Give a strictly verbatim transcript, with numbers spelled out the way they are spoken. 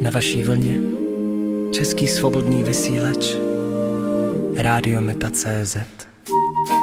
Na vaší vlně Český svobodný vysílač Rádio Meta tečka cé zet.